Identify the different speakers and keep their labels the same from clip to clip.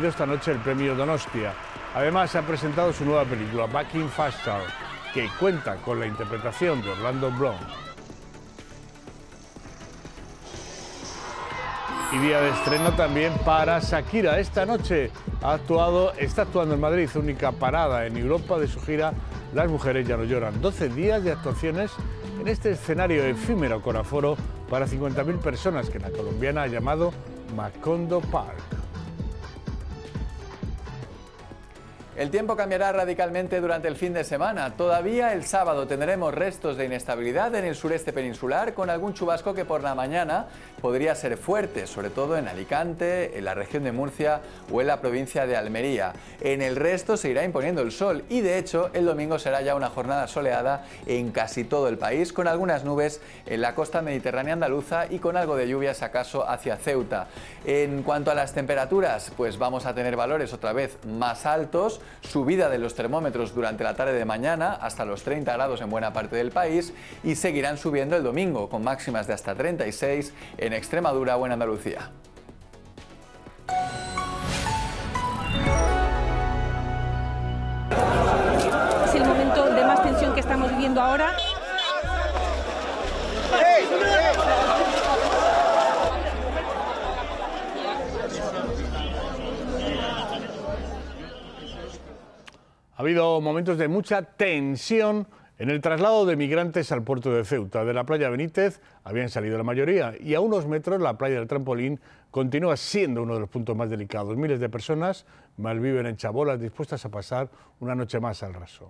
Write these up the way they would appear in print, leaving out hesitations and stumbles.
Speaker 1: recibido esta noche el premio Donostia. Además, ha presentado su nueva película, Back in Faster, que cuenta con la interpretación de Orlando Bloom. Y día de estreno también para Shakira. Esta noche está actuando en Madrid, única parada en Europa de su gira Las mujeres ya no lloran. 12 días de actuaciones en este escenario efímero con aforo para 50.000 personas que la colombiana ha llamado Macondo Park.
Speaker 2: El tiempo cambiará radicalmente durante el fin de semana. Todavía el sábado tendremos restos de inestabilidad en el sureste peninsular, con algún chubasco que por la mañana podría ser fuerte, sobre todo en Alicante, en la región de Murcia o en la provincia de Almería. En el resto se irá imponiendo el sol y, de hecho, el domingo será ya una jornada soleada en casi todo el país, con algunas nubes en la costa mediterránea andaluza y con algo de lluvias acaso hacia Ceuta. En cuanto a las temperaturas, pues vamos a tener valores otra vez más altos, subida de los termómetros durante la tarde de mañana hasta los 30 grados en buena parte del país y seguirán subiendo el domingo con máximas de hasta 36 en Extremadura o en Andalucía.
Speaker 3: Es el momento de más tensión que estamos viviendo ahora.
Speaker 1: Ha habido momentos de mucha tensión en el traslado de migrantes al puerto de Ceuta. De la playa Benítez habían salido la mayoría y a unos metros la playa del Trampolín continúa siendo uno de los puntos más delicados. Miles de personas malviven en chabolas dispuestas a pasar una noche más al raso.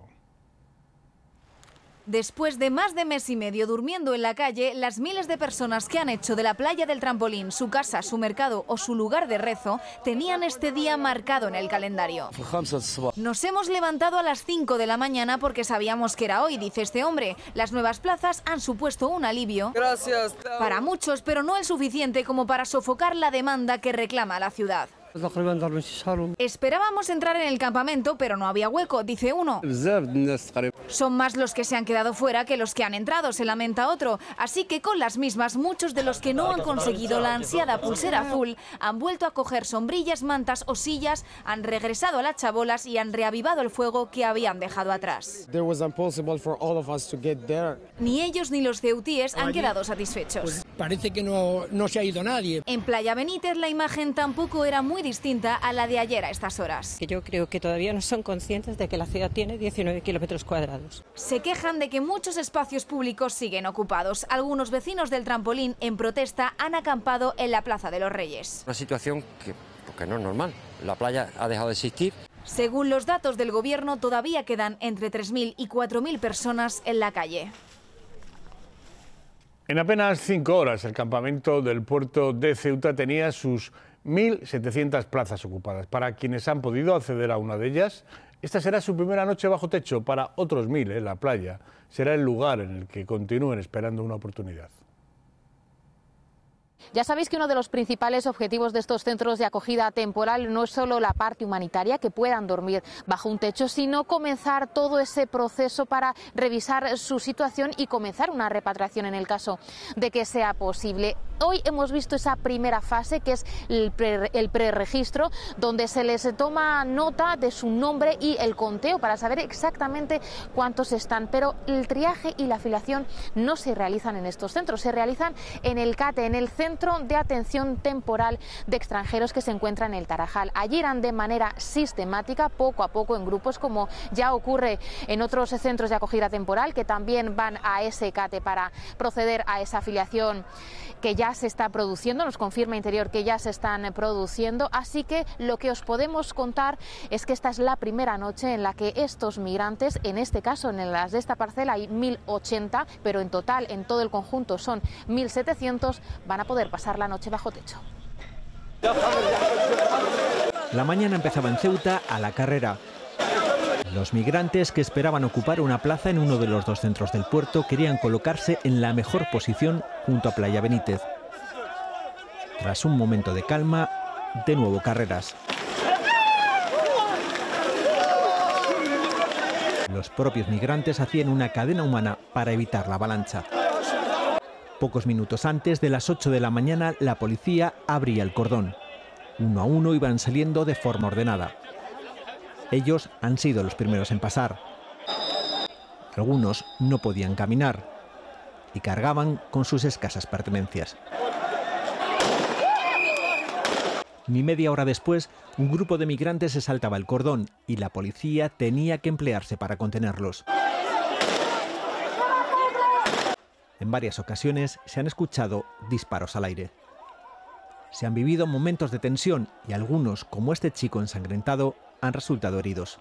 Speaker 4: Después de más de mes y medio durmiendo en la calle, las miles de personas que han hecho de la playa del Trampolín su casa, su mercado o su lugar de rezo tenían este día marcado en el calendario. Nos hemos levantado a las 5 de la mañana porque sabíamos que era hoy, dice este hombre. Las nuevas plazas han supuesto un alivio para muchos, pero no el suficiente como para sofocar la demanda que reclama la ciudad. Esperábamos entrar en el campamento, pero no había hueco, dice uno. Son más los que se han quedado fuera que los que han entrado, se lamenta otro. Así que con las mismas, muchos de los que no han conseguido la ansiada pulsera azul han vuelto a coger sombrillas, mantas o sillas, han regresado a las chabolas y han reavivado el fuego que habían dejado atrás. Ni ellos ni los ceutíes han quedado satisfechos.
Speaker 5: Pues parece que no se ha ido nadie.
Speaker 4: En Playa Benítez la imagen tampoco era muy distinta a la de ayer a estas horas.
Speaker 6: Que yo creo que todavía no son conscientes de que la ciudad tiene 19 kilómetros cuadrados.
Speaker 4: Se quejan de que muchos espacios públicos siguen ocupados. Algunos vecinos del Trampolín, en protesta, han acampado en la Plaza de los Reyes.
Speaker 7: Una situación que no es normal. La playa ha dejado de existir.
Speaker 4: Según los datos del gobierno, todavía quedan entre 3.000 y 4.000 personas en la calle.
Speaker 1: En apenas 5 horas, el campamento del puerto de Ceuta tenía sus 1.700 plazas ocupadas. Para quienes han podido acceder a una de ellas, esta será su primera noche bajo techo. Para otros 1.000, la playa será el lugar en el que continúen esperando una oportunidad.
Speaker 8: Ya sabéis que uno de los principales objetivos de estos centros de acogida temporal no es solo la parte humanitaria, que puedan dormir bajo un techo, sino comenzar todo ese proceso para revisar su situación y comenzar una repatriación en el caso de que sea posible. Hoy hemos visto esa primera fase, que es el preregistro, donde se les toma nota de su nombre y el conteo para saber exactamente cuántos están. Pero el triaje y la afiliación no se realizan en estos centros, se realizan en el CATE, en el Centro de Atención Temporal de Extranjeros, que se encuentra en el Tarajal. Allí irán de manera sistemática, poco a poco, en grupos, como ya ocurre en otros centros de acogida temporal, que también van a ese CATE para proceder a esa afiliación que ya se está produciendo. Nos confirma Interior que ya se están produciendo, así que lo que os podemos contar es que esta es la primera noche en la que estos migrantes, en este caso en las de esta parcela hay 1.080, pero en total, en todo el conjunto son 1.700, van a poder pasar la noche bajo techo.
Speaker 9: La mañana empezaba en Ceuta a la carrera. Los migrantes que esperaban ocupar una plaza en uno de los dos centros del puerto querían colocarse en la mejor posición junto a Playa Benítez. Tras un momento de calma, de nuevo carreras. Los propios migrantes hacían una cadena humana para evitar la avalancha. Pocos minutos antes de las 8 de la mañana, la policía abría el cordón. Uno a uno iban saliendo de forma ordenada. Ellos han sido los primeros en pasar. Algunos no podían caminar y cargaban con sus escasas pertenencias. Ni media hora después, un grupo de migrantes se saltaba el cordón y la policía tenía que emplearse para contenerlos. En varias ocasiones se han escuchado disparos al aire. Se han vivido momentos de tensión y algunos, como este chico ensangrentado, han resultado heridos.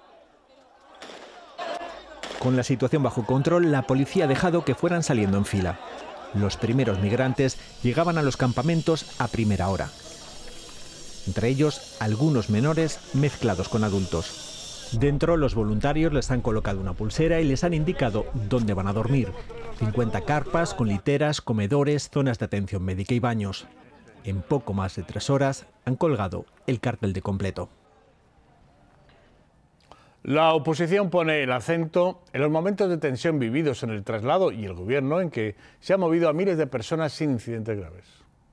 Speaker 9: Con la situación bajo control, la policía ha dejado que fueran saliendo en fila. Los primeros migrantes llegaban a los campamentos a primera hora. Entre ellos, algunos menores mezclados con adultos. Dentro, los voluntarios les han colocado una pulsera y les han indicado dónde van a dormir. 50 carpas con literas, comedores, zonas de atención médica y baños. En poco más de 3 horas han colgado el cartel de completo.
Speaker 1: La oposición pone el acento en los momentos de tensión vividos en el traslado y el gobierno en que se ha movido a miles de personas sin incidentes graves.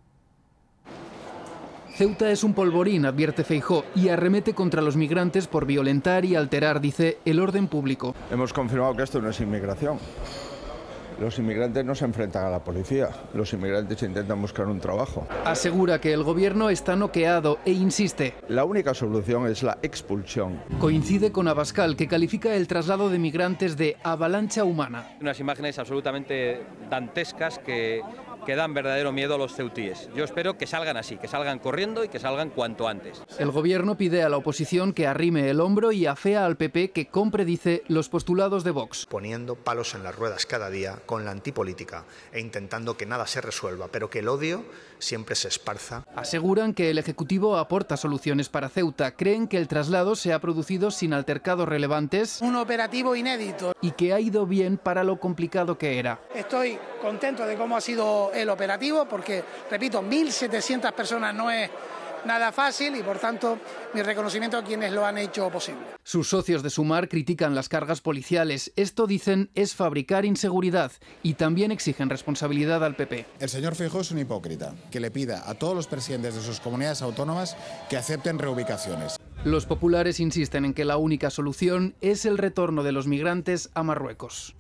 Speaker 10: Ceuta es un polvorín, advierte Feijóo, y arremete contra los migrantes por violentar y alterar, dice, el orden público.
Speaker 11: Hemos confirmado que esto no es inmigración. Los inmigrantes no se enfrentan a la policía, los inmigrantes intentan buscar un trabajo.
Speaker 10: Asegura que el gobierno está noqueado e insiste.
Speaker 11: La única solución es la expulsión.
Speaker 10: Coincide con Abascal, que califica el traslado de migrantes de avalancha humana.
Speaker 12: Unas imágenes absolutamente dantescas que dan verdadero miedo a los ceutíes. Yo espero que salgan así, que salgan corriendo y que salgan cuanto antes.
Speaker 10: El gobierno pide a la oposición que arrime el hombro y afea al PP que compre, dice, los postulados de Vox.
Speaker 13: Poniendo palos en las ruedas cada día con la antipolítica e intentando que nada se resuelva, pero que el odio siempre se esparza.
Speaker 10: Aseguran que el Ejecutivo aporta soluciones para Ceuta. Creen que el traslado se ha producido sin altercados relevantes.
Speaker 14: Un operativo inédito.
Speaker 10: Y que ha ido bien para lo complicado que era.
Speaker 14: Estoy contento de cómo ha sido el operativo porque, repito, 1.700 personas no es nada fácil y, por tanto, mi reconocimiento a quienes lo han hecho posible.
Speaker 10: Sus socios de Sumar critican las cargas policiales. Esto, dicen, es fabricar inseguridad y también exigen responsabilidad al PP.
Speaker 15: El señor Feijóo es un hipócrita que le pida a todos los presidentes de sus comunidades autónomas que acepten reubicaciones.
Speaker 10: Los populares insisten en que la única solución es el retorno de los migrantes a Marruecos.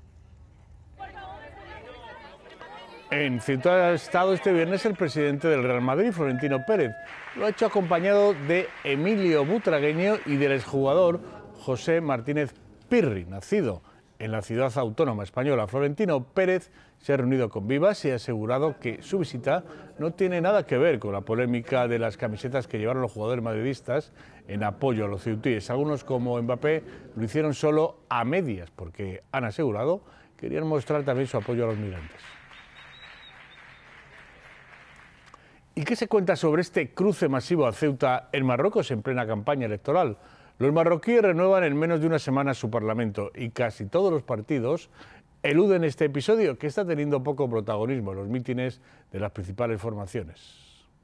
Speaker 1: En Ceuta ha estado este viernes el presidente del Real Madrid, Florentino Pérez. Lo ha hecho acompañado de Emilio Butragueño y del exjugador José Martínez Pirri, nacido en la ciudad autónoma española. Florentino Pérez se ha reunido con Vivas y ha asegurado que su visita no tiene nada que ver con la polémica de las camisetas que llevaron los jugadores madridistas en apoyo a los ceutíes. Algunos, como Mbappé, lo hicieron solo a medias, porque han asegurado que querían mostrar también su apoyo a los migrantes. ¿Y qué se cuenta sobre este cruce masivo a Ceuta en Marruecos en plena campaña electoral? Los marroquíes renuevan en menos de una semana su parlamento y casi todos los partidos eluden este episodio, que está teniendo poco protagonismo en los mítines de las principales formaciones.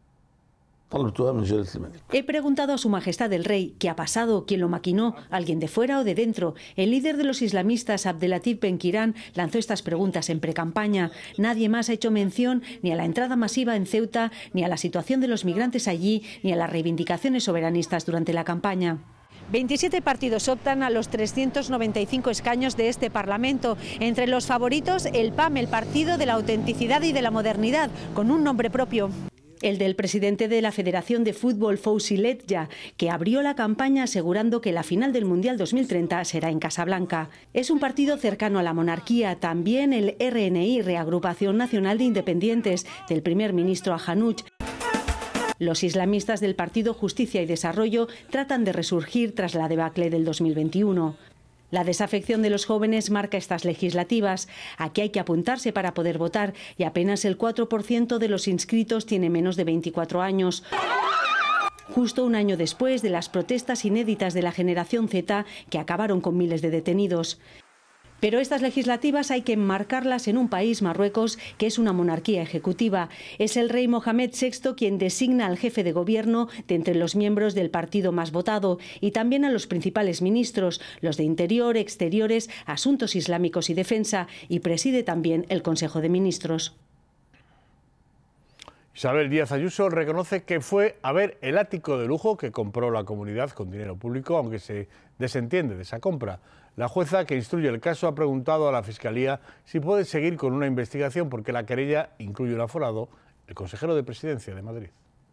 Speaker 16: He preguntado a Su Majestad el Rey qué ha pasado, quién lo maquinó, alguien de fuera o de dentro. El líder de los islamistas, Abdelatif Ben-Kirán, lanzó estas preguntas en precampaña. Nadie más ha hecho mención ni a la entrada masiva en Ceuta, ni a la situación de los migrantes allí, ni a las reivindicaciones soberanistas durante la campaña. 27 partidos optan a los 395 escaños de este Parlamento. Entre los favoritos, el PAM, el Partido de la Autenticidad y de la Modernidad, con un nombre propio. El del presidente de la Federación de Fútbol, Fouzi Ledja, que abrió la campaña asegurando que la final del Mundial 2030 será en Casablanca. Es un partido cercano a la monarquía. También el RNI, Reagrupación Nacional de Independientes, del primer ministro Hanuch. Los islamistas del Partido Justicia y Desarrollo tratan de resurgir tras la debacle del 2021. La desafección de los jóvenes marca estas legislativas. Aquí hay que apuntarse para poder votar y apenas el 4% de los inscritos tiene menos de 24 años. Justo un año después de las protestas inéditas de la generación Z que acabaron con miles de detenidos. Pero estas legislativas hay que enmarcarlas en un país, Marruecos, que es una monarquía ejecutiva. Es el rey Mohamed VI quien designa al jefe de gobierno de entre los miembros del partido más votado y también a los principales ministros, los de Interior, Exteriores, Asuntos Islámicos y Defensa, y preside también el Consejo de Ministros.
Speaker 1: Isabel Díaz Ayuso reconoce que fue a ver el ático de lujo que compró la comunidad con dinero público, aunque se desentiende de esa compra. La jueza que instruye el caso ha preguntado a la Fiscalía si puede seguir con una investigación porque la querella incluye un aforado, el consejero de Presidencia de Madrid.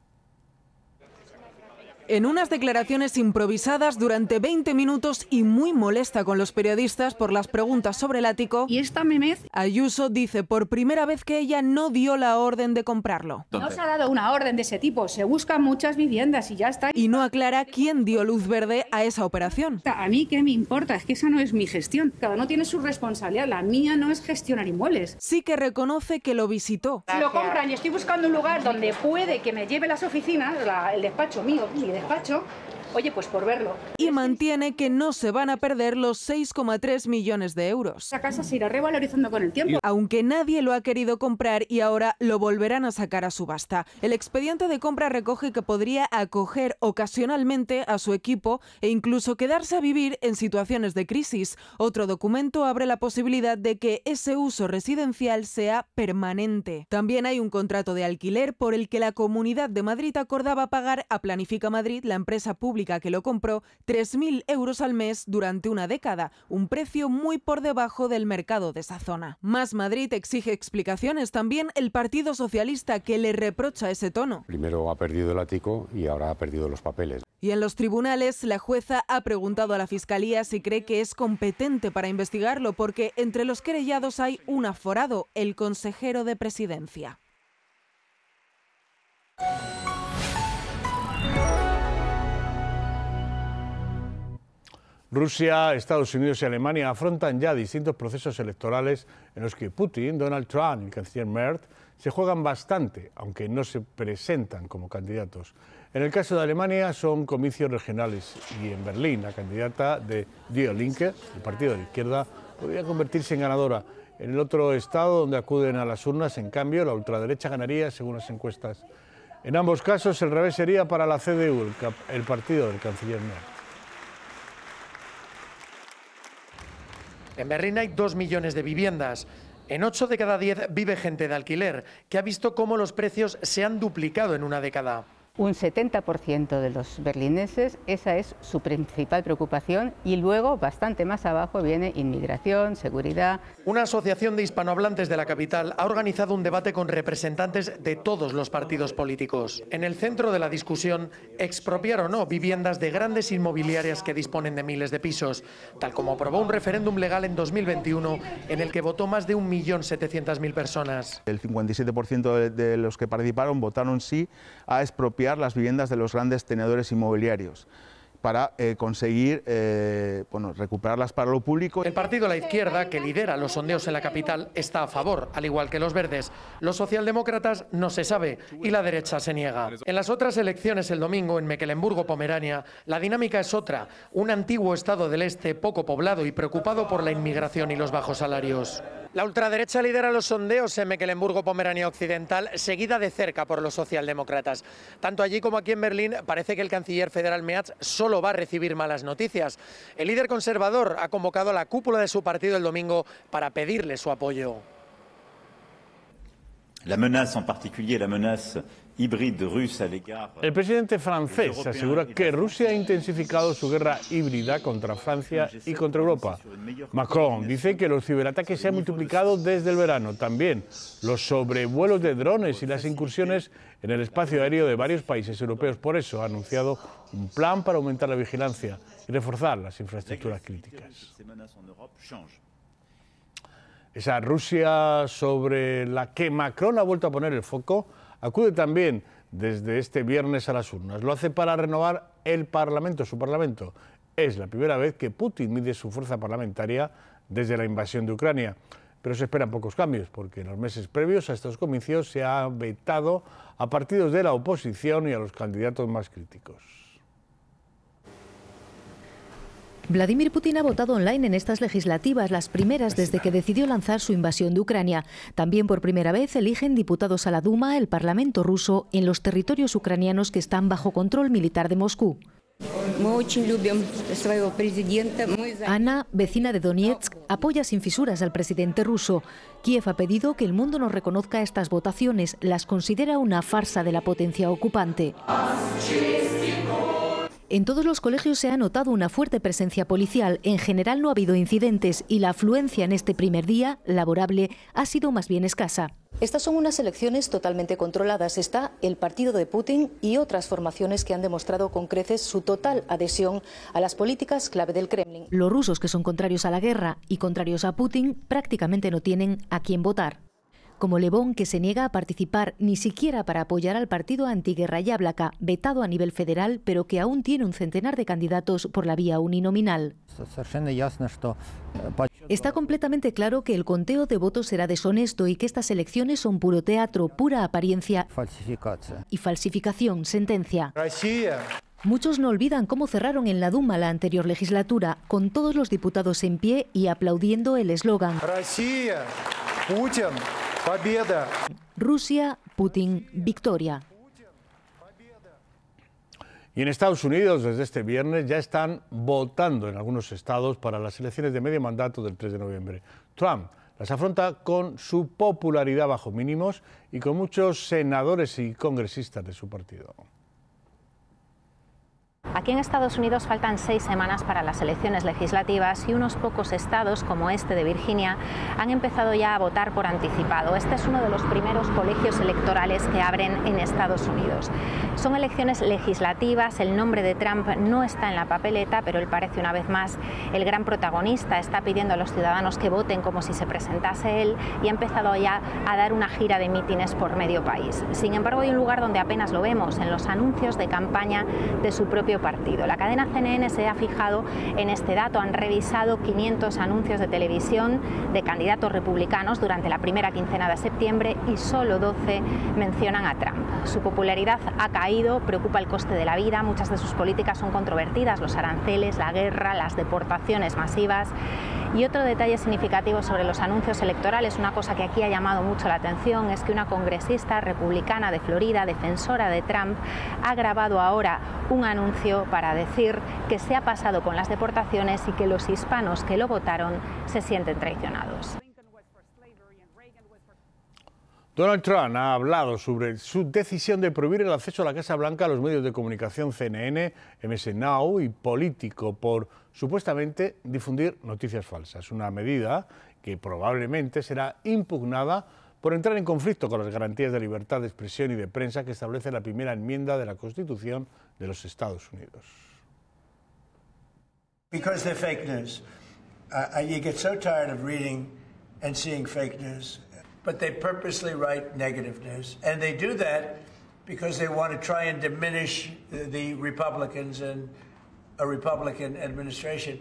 Speaker 17: En unas declaraciones improvisadas durante 20 minutos y muy molesta con los periodistas por las preguntas sobre el ático,
Speaker 18: y esta memez,
Speaker 17: Ayuso dice por primera vez que ella no dio la orden de comprarlo.
Speaker 18: No se ha dado una orden de ese tipo, se buscan muchas viviendas y ya está.
Speaker 17: Y no aclara quién dio luz verde a esa operación.
Speaker 18: A mí qué me importa, es que esa no es mi gestión. Cada uno tiene su responsabilidad, la mía no es gestionar inmuebles.
Speaker 17: Sí que reconoce que lo visitó.
Speaker 18: Si lo compran y estoy buscando un lugar donde puede que me lleve las oficinas, el despacho mío, mi despacho, oye, pues por verlo.
Speaker 17: Y mantiene que no se van a perder los 6,3 millones de euros.
Speaker 18: La casa se irá revalorizando con el tiempo.
Speaker 17: Aunque nadie lo ha querido comprar y ahora lo volverán a sacar a subasta. El expediente de compra recoge que podría acoger ocasionalmente a su equipo e incluso quedarse a vivir en situaciones de crisis. Otro documento abre la posibilidad de que ese uso residencial sea permanente. También hay un contrato de alquiler por el que la Comunidad de Madrid acordaba pagar a Planifica Madrid, la empresa pública que lo compró, 3.000 euros al mes durante una década, un precio muy por debajo del mercado de esa zona. Más Madrid exige explicaciones, también el Partido Socialista, que le reprocha ese tono.
Speaker 19: Primero ha perdido el ático y ahora ha perdido los papeles.
Speaker 17: Y en los tribunales, la jueza ha preguntado a la Fiscalía si cree que es competente para investigarlo, porque entre los querellados hay un aforado, el consejero de Presidencia.
Speaker 1: Rusia, Estados Unidos y Alemania afrontan ya distintos procesos electorales en los que Putin, Donald Trump y el canciller Merz se juegan bastante, aunque no se presentan como candidatos. En el caso de Alemania son comicios regionales y en Berlín la candidata de Die Linke, el partido de la izquierda, podría convertirse en ganadora. En el otro estado donde acuden a las urnas, en cambio, la ultraderecha ganaría según las encuestas. En ambos casos el revés sería para la CDU, el partido del canciller Merz.
Speaker 20: En Berlín hay 2 millones de viviendas. En 8 de cada 10 vive gente de alquiler, que ha visto cómo los precios se han duplicado en una década.
Speaker 21: Un 70% de los berlineses, esa es su principal preocupación, y luego, bastante más abajo, viene inmigración, seguridad.
Speaker 20: Una asociación de hispanohablantes de la capital ha organizado un debate con representantes de todos los partidos políticos. En el centro de la discusión, expropiar o no viviendas de grandes inmobiliarias que disponen de miles de pisos, tal como aprobó un referéndum legal en 2021 en el que votó más de 1.700.000 personas.
Speaker 22: El 57% de los que participaron votaron sí a expropiar las viviendas de los grandes tenedores inmobiliarios para conseguir recuperarlas para lo público.
Speaker 20: El partido La Izquierda, que lidera los sondeos en la capital, está a favor, al igual que los verdes. Los socialdemócratas no se sabe y la derecha se niega. En las otras elecciones el domingo en Mecklemburgo-Pomerania, la dinámica es otra, un antiguo estado del este poco poblado y preocupado por la inmigración y los bajos salarios. La ultraderecha lidera los sondeos en Mecklemburgo-Pomerania Occidental, seguida de cerca por los socialdemócratas. Tanto allí como aquí en Berlín parece que el canciller federal Merz solo va a recibir malas noticias. El líder conservador ha convocado a la cúpula de su partido el domingo para pedirle su apoyo.
Speaker 23: La menace, en particulier la menace híbride rusa à l'égard.
Speaker 1: El presidente francés asegura que Rusia ha intensificado su guerra híbrida contra Francia y contra Europa. Macron dice que los ciberataques se han multiplicado desde el verano. También los sobrevuelos de drones y las incursiones en el espacio aéreo de varios países europeos. Por eso ha anunciado un plan para aumentar la vigilancia y reforzar las infraestructuras críticas. Esa Rusia sobre la que Macron ha vuelto a poner el foco acude también desde este viernes a las urnas. Lo hace para renovar el Parlamento, su Parlamento. Es la primera vez que Putin mide su fuerza parlamentaria desde la invasión de Ucrania. Pero se esperan pocos cambios, porque en los meses previos a estos comicios se ha vetado a partidos de la oposición y a los candidatos más críticos.
Speaker 24: Vladimir Putin ha votado online en estas legislativas, las primeras desde que decidió lanzar su invasión de Ucrania. También por primera vez eligen diputados a la Duma, el Parlamento ruso, en los territorios ucranianos que están bajo control militar de Moscú. Ana, vecina de Donetsk, apoya sin fisuras al presidente ruso. Kiev ha pedido que el mundo no reconozca estas votaciones, las considera una farsa de la potencia ocupante. En todos los colegios se ha notado una fuerte presencia policial. En general no ha habido incidentes y la afluencia en este primer día laborable ha sido más bien escasa. Estas son unas elecciones totalmente controladas. Está el partido de Putin y otras formaciones que han demostrado con creces su total adhesión a las políticas clave del Kremlin. Los rusos, que son contrarios a la guerra y contrarios a Putin, prácticamente no tienen a quién votar. Como Levón, que se niega a participar ni siquiera para apoyar al partido antiguerra Yablaka, vetado a nivel federal, pero que aún tiene un centenar de candidatos por la vía uninominal. Está completamente claro que el conteo de votos será deshonesto y que estas elecciones son puro teatro, pura apariencia y falsificación, sentencia. Muchos no olvidan cómo cerraron en la Duma la anterior legislatura, con todos los diputados en pie y aplaudiendo el eslogan Rusia, Putin, victoria.
Speaker 1: Y en Estados Unidos, desde este viernes, ya están votando en algunos estados para las elecciones de medio mandato del 3 de noviembre. Trump las afronta con su popularidad bajo mínimos y con muchos senadores y congresistas de su partido.
Speaker 8: Aquí en Estados Unidos faltan 6 semanas para las elecciones legislativas y unos pocos estados, como este de Virginia, han empezado ya a votar por anticipado. Este es uno de los primeros colegios electorales que abren en Estados Unidos. Son elecciones legislativas, el nombre de Trump no está en la papeleta, pero él parece una vez más el gran protagonista. Está pidiendo a los ciudadanos que voten como si se presentase él y ha empezado ya a dar una gira de mítines por medio país. Sin embargo, hay un lugar donde apenas lo vemos, en los anuncios de campaña de su propio partido. La cadena CNN se ha fijado en este dato. Han revisado 500 anuncios de televisión de candidatos republicanos durante la primera quincena de septiembre y solo 12 mencionan a Trump. Su popularidad ha caído, preocupa el coste de la vida, muchas de sus políticas son controvertidas, los aranceles, la guerra, las deportaciones masivas. Y otro detalle significativo sobre los anuncios electorales, una cosa que aquí ha llamado mucho la atención, es que una congresista republicana de Florida, defensora de Trump, ha grabado ahora un anuncio para decir que se ha pasado con las deportaciones y que los hispanos que lo votaron se sienten traicionados.
Speaker 1: Donald Trump ha hablado sobre su decisión de prohibir el acceso a la Casa Blanca a los medios de comunicación CNN, MS Now y Político por supuestamente difundir noticias falsas. Una medida que probablemente será impugnada por entrar en conflicto con las garantías de libertad de expresión y de prensa que establece la primera enmienda de la Constitución de los Estados Unidos.
Speaker 2: Because they're fake news. You get so tired of reading and seeing fake news, but they purposely write negative news. And they do that because they want to try and diminish the Republicans and a Republican administration.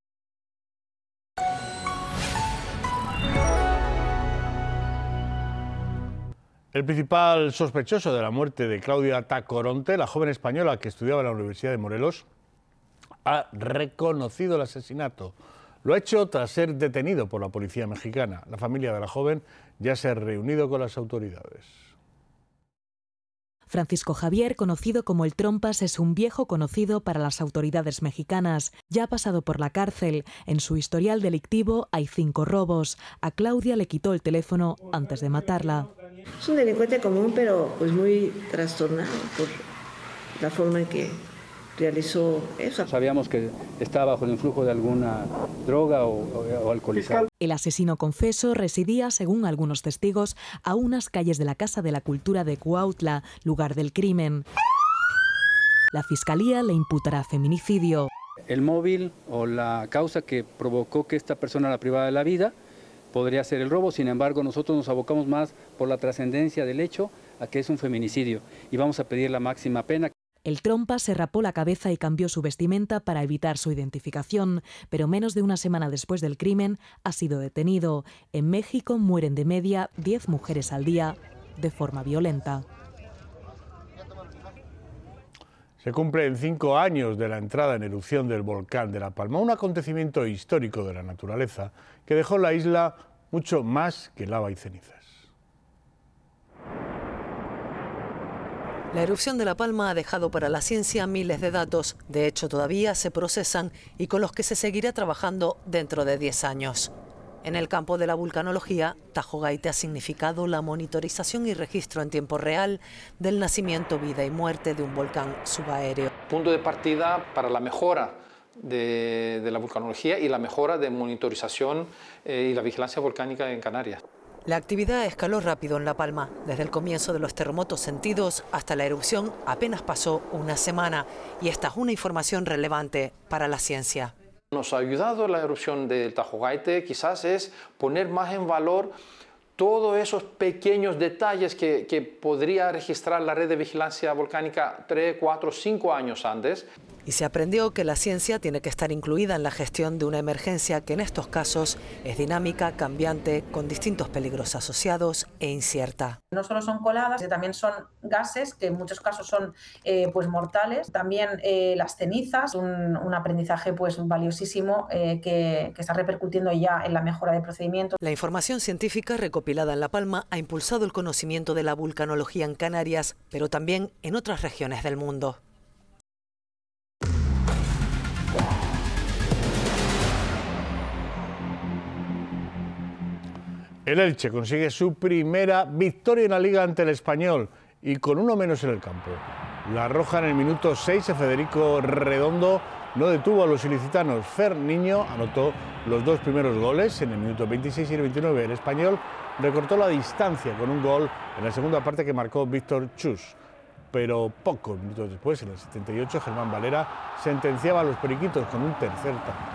Speaker 1: El principal sospechoso de la muerte de Claudia Tacoronte, la joven española que estudiaba en la Universidad de Morelos, ha reconocido el asesinato. Lo ha hecho tras ser detenido por la policía mexicana. La familia de la joven ya se ha reunido con las autoridades.
Speaker 3: Francisco Javier, conocido como el Trompas, es un viejo conocido para las autoridades mexicanas. Ya ha pasado por la cárcel. En su historial delictivo hay 5 robos. A Claudia le quitó el teléfono antes de matarla.
Speaker 5: Es un delincuente común, pero pues muy trastornado por la forma en que realizó eso.
Speaker 6: Sabíamos que estaba bajo el influjo de alguna droga o alcoholizado.
Speaker 3: El asesino confeso residía, según algunos testigos, a unas calles de la Casa de la Cultura de Cuautla, lugar del crimen. La Fiscalía le imputará feminicidio.
Speaker 6: El móvil o la causa que provocó que esta persona la privara de la vida podría ser el robo. Sin embargo, nosotros nos abocamos más por la trascendencia del hecho a que es un feminicidio y vamos a pedir la máxima pena.
Speaker 3: El Trompas se rapó la cabeza y cambió su vestimenta para evitar su identificación, pero menos de una semana después del crimen ha sido detenido. En México mueren de media 10 mujeres al día de forma violenta.
Speaker 1: Se cumplen 5 años de la entrada en erupción del volcán de La Palma, un acontecimiento histórico de la naturaleza que dejó la isla mucho más que lava y cenizas.
Speaker 4: La erupción de La Palma ha dejado para la ciencia miles de datos. De hecho, todavía se procesan y con los que se seguirá trabajando dentro de 10 años. En el campo de la vulcanología, Tajo Gaite ha significado la monitorización y registro en tiempo real del nacimiento, vida y muerte de un volcán subaéreo.
Speaker 7: Punto de partida para la mejora de la vulcanología y la mejora de monitorización y la vigilancia volcánica en Canarias.
Speaker 4: La actividad escaló rápido en La Palma. Desde el comienzo de los terremotos sentidos hasta la erupción apenas pasó una semana. Y esta es una información relevante para la ciencia.
Speaker 7: Nos ha ayudado la erupción del Tajo Gaite, quizás es poner más en valor todos esos pequeños detalles que podría registrar la red de vigilancia volcánica 3, 4, 5 años antes.
Speaker 4: Y se aprendió que la ciencia tiene que estar incluida en la gestión de una emergencia que en estos casos es dinámica, cambiante, con distintos peligros asociados e incierta.
Speaker 9: No solo son coladas, también son gases que en muchos casos son pues mortales. También las cenizas, un aprendizaje pues valiosísimo que está repercutiendo ya en la mejora de procedimientos.
Speaker 4: La información científica recopilada en La Palma ha impulsado el conocimiento de la vulcanología en Canarias, pero también en otras regiones del mundo.
Speaker 1: El Elche consigue su primera victoria en la Liga ante el Español y con uno menos en el campo. La Roja en el minuto 6, Federico Redondo no detuvo a los ilicitanos. Fer Niño anotó los dos primeros goles en el minuto 26 y el 29. El Español recortó la distancia con un gol en la segunda parte que marcó Víctor Chus. Pero pocos minutos después, en el 78, Germán Valera sentenciaba a los periquitos con un tercer tanto.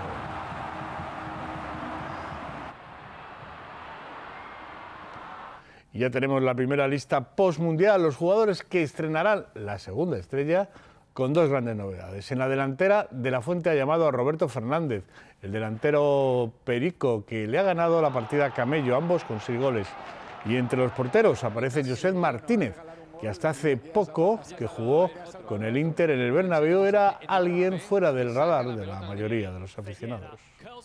Speaker 1: Y ya tenemos la primera lista postmundial, los jugadores que estrenarán la segunda estrella con dos grandes novedades. En la delantera, De la Fuente ha llamado a Roberto Fernández, el delantero perico que le ha ganado la partida a Camello, ambos con 6 goles. Y entre los porteros aparece Josep Martínez, que hasta hace poco que jugó con el Inter en el Bernabéu, era alguien fuera del radar de la mayoría de los aficionados.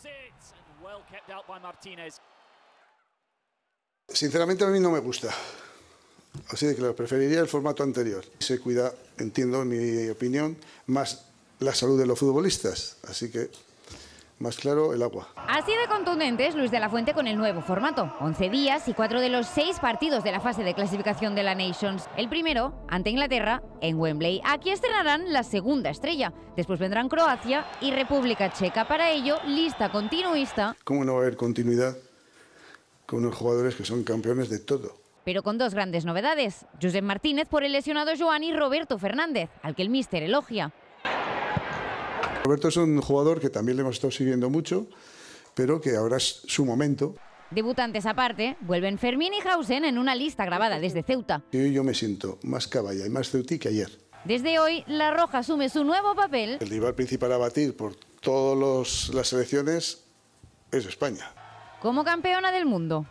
Speaker 11: Sinceramente a mí no me gusta, así de claro, preferiría el formato anterior. Se cuida, entiendo, en mi opinión, más la salud de los futbolistas, así que más claro el agua.
Speaker 25: Así de contundente es Luis de la Fuente con el nuevo formato. 11 días y 4 de los 6 partidos de la fase de clasificación de la Nations. El primero, ante Inglaterra, en Wembley. Aquí estrenarán la segunda estrella. Después vendrán Croacia y República Checa. Para ello, lista continuista.
Speaker 11: ¿Cómo no va a haber continuidad con unos jugadores que son campeones de todo?
Speaker 25: Pero con dos grandes novedades. Josep Martínez por el lesionado Joan y Roberto Fernández, al que el míster elogia.
Speaker 11: Roberto es un jugador que también le hemos estado siguiendo mucho, pero que ahora es su momento.
Speaker 25: Debutantes aparte, vuelven Fermín y Hausen en una lista grabada desde Ceuta.
Speaker 11: Y yo me siento más caballa y más ceutí que ayer.
Speaker 25: Desde hoy, la Roja asume su nuevo papel.
Speaker 11: El rival principal a batir por todas las selecciones es España.
Speaker 25: Como campeona del mundo.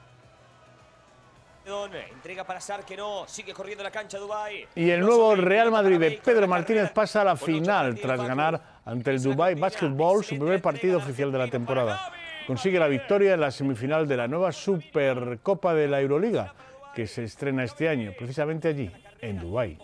Speaker 26: Entrega para Sar, que no sigue corriendo la cancha Dubái.
Speaker 1: Y el nuevo Real Madrid de Pedro Martínez pasa a la final tras ganar ante el Dubai Basketball su primer partido oficial de la temporada. Consigue la victoria en la semifinal de la nueva Supercopa de la Euroliga, que se estrena este año, precisamente allí, en Dubái.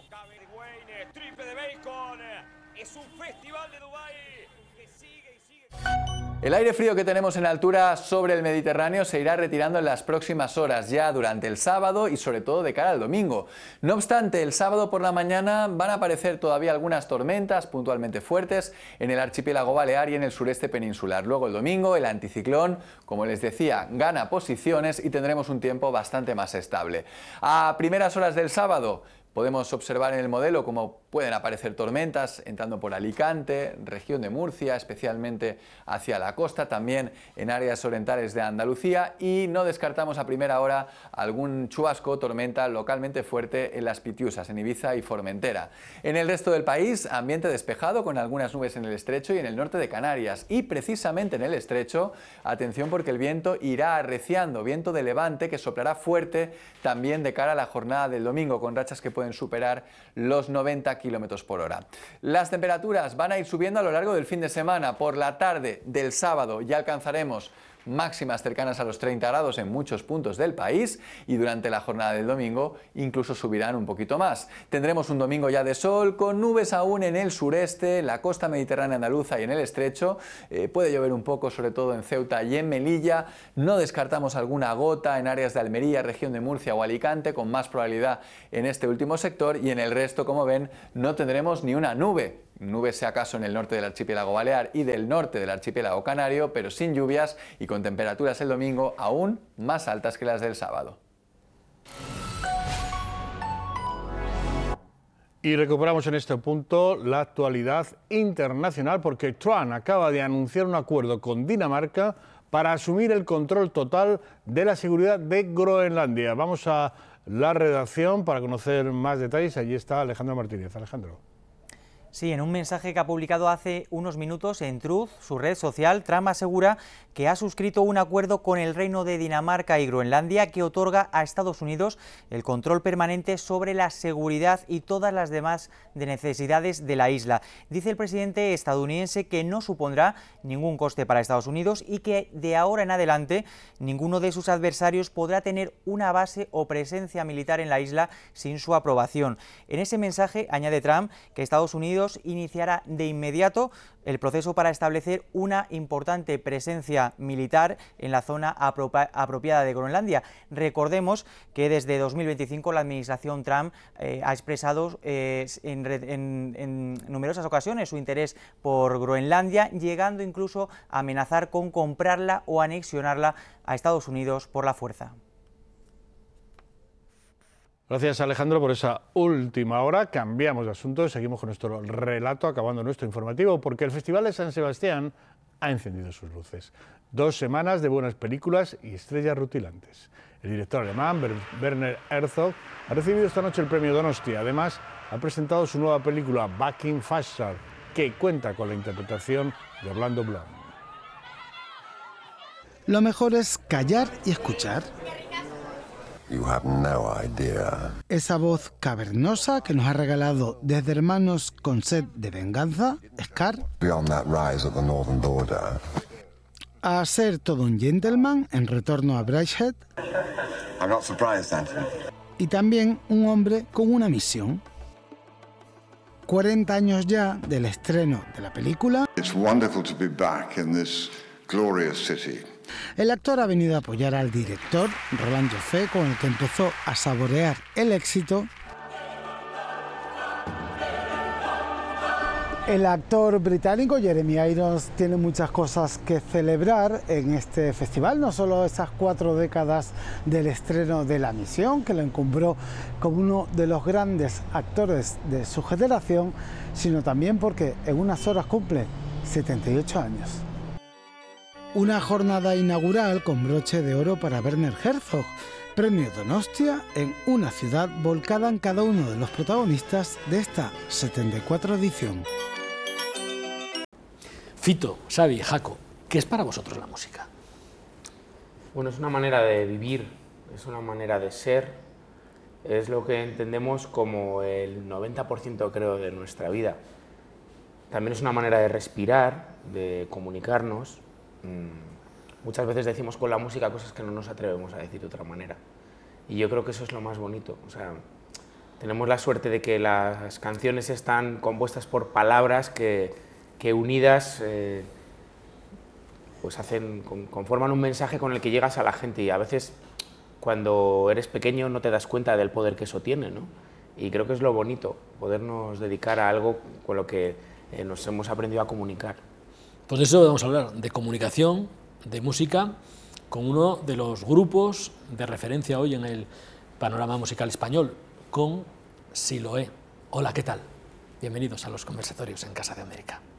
Speaker 27: El aire frío que tenemos en altura sobre el Mediterráneo se irá retirando en las próximas horas, ya durante el sábado y sobre todo de cara al domingo. No obstante, el sábado por la mañana van a aparecer todavía algunas tormentas puntualmente fuertes en el archipiélago balear y en el sureste peninsular. Luego el domingo el anticiclón, como les decía, gana posiciones y tendremos un tiempo bastante más estable. A primeras horas del sábado podemos observar en el modelo cómo pueden aparecer tormentas entrando por Alicante, región de Murcia, especialmente hacia la costa, también en áreas orientales de Andalucía, y no descartamos a primera hora algún chubasco, tormenta localmente fuerte en las Pitiusas, en Ibiza y Formentera. En el resto del país, ambiente despejado con algunas nubes en el estrecho y en el norte de Canarias, y precisamente en el estrecho, atención porque el viento irá arreciando, viento de levante que soplará fuerte también de cara a la jornada del domingo, con rachas que pueden superar los 90 km por hora. Las temperaturas van a ir subiendo a lo largo del fin de semana. Por la tarde del sábado ya alcanzaremos máximas cercanas a los 30 grados en muchos puntos del país y durante la jornada del domingo incluso subirán un poquito más. Tendremos un domingo ya de sol, con nubes aún en el sureste, la costa mediterránea andaluza y en el estrecho. Puede llover un poco, sobre todo en Ceuta y en Melilla. No descartamos alguna gota en áreas de Almería, región de Murcia o Alicante, con más probabilidad en este último sector, y en el resto, como ven, no tendremos ni una nube. Nubes si acaso en el norte del archipiélago balear y del norte del archipiélago canario, pero sin lluvias y con temperaturas el domingo aún más altas que las del sábado.
Speaker 1: Y recuperamos en este punto la actualidad internacional, porque Trump acaba de anunciar un acuerdo con Dinamarca para asumir el control total de la seguridad de Groenlandia. Vamos a la redacción para conocer más detalles. Allí está Alejandro Martínez. Alejandro.
Speaker 10: Sí, en un mensaje que ha publicado hace unos minutos en Truth, su red social, Trump asegura que ha suscrito un acuerdo con el Reino de Dinamarca y Groenlandia que otorga a Estados Unidos el control permanente sobre la seguridad y todas las demás necesidades de la isla. Dice el presidente estadounidense que no supondrá ningún coste para Estados Unidos y que de ahora en adelante ninguno de sus adversarios podrá tener una base o presencia militar en la isla sin su aprobación. En ese mensaje añade Trump que Estados Unidos iniciará de inmediato el proceso para establecer una importante presencia militar en la zona apropiada de Groenlandia. Recordemos que desde 2025 la administración Trump ha expresado en numerosas ocasiones su interés por Groenlandia, llegando incluso a amenazar con comprarla o anexionarla a Estados Unidos por la fuerza.
Speaker 1: Gracias, Alejandro, por esa última hora. Cambiamos de asunto y seguimos con nuestro relato, acabando nuestro informativo, porque el Festival de San Sebastián ha encendido sus luces. 2 semanas de buenas películas y estrellas rutilantes. El director alemán, Werner Herzog, ha recibido esta noche el premio Donostia. Además, ha presentado su nueva película, Bucking Faster, que cuenta con la interpretación de Orlando Bloom.
Speaker 12: Lo mejor es callar y escuchar.
Speaker 13: You have no idea.
Speaker 12: Esa voz cavernosa que nos ha regalado desde Hermanos con sed de venganza, Scar,
Speaker 13: Beyond that rise at the northern border.
Speaker 12: A ser todo un gentleman en Retorno a Brideshead.
Speaker 13: I'm not surprised, Anthony.
Speaker 12: Y también un hombre con una misión. 40 años ya del estreno de la película.
Speaker 13: It's wonderful to be back in this glorious city.
Speaker 12: El actor ha venido a apoyar al director, Roland Joffé, con el que empezó a saborear el éxito. El actor británico Jeremy Irons tiene muchas cosas que celebrar en este festival, no solo esas 4 décadas del estreno de La Misión, que lo encumbró como uno de los grandes actores de su generación, sino también porque en unas horas cumple 78 años. Una jornada inaugural con broche de oro para Werner Herzog, premio Donostia en una ciudad volcada en cada uno de los protagonistas de esta 74 edición.
Speaker 14: Fito, Xavi, Jaco, ¿qué es para vosotros la música?
Speaker 15: Bueno, es una manera de vivir, es una manera de ser, es lo que entendemos como el 90% creo de nuestra vida. También es una manera de respirar, de comunicarnos. Muchas veces decimos con la música cosas que no nos atrevemos a decir de otra manera. Y yo creo que eso es lo más bonito. O sea, tenemos la suerte de que las canciones están compuestas por palabras que unidas pues conforman un mensaje con el que llegas a la gente, y a veces cuando eres pequeño no te das cuenta del poder que eso tiene, ¿no? Y creo que es lo bonito, podernos dedicar a algo con lo que nos hemos aprendido a comunicar.
Speaker 14: Pues de eso vamos a hablar, de comunicación, de música, con uno de los grupos de referencia hoy en el panorama musical español, con Siloé. Hola, ¿qué tal? Bienvenidos a los conversatorios en Casa de América.